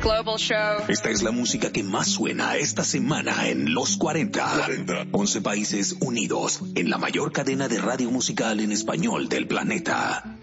Global Show. Esta es la música que más suena esta semana en Los 40. 11 países unidos en la mayor cadena de radio musical en español del planeta.